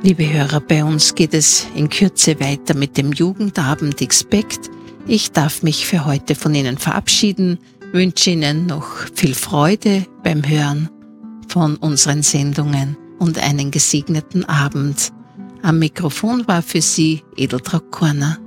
Liebe Hörer, bei uns geht es in Kürze weiter mit dem Jugendabend Expect. Ich darf mich für heute von Ihnen verabschieden, wünsche Ihnen noch viel Freude beim Hören von unseren Sendungen und einen gesegneten Abend. Am Mikrofon war für Sie Edeltraud Korner.